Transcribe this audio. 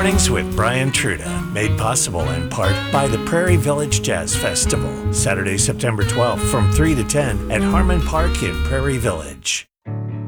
Mornings with Brian Truda, made possible in part by the Prairie Village Jazz Festival, Saturday, September 12th from 3 to 10 at Harmon Park in Prairie Village.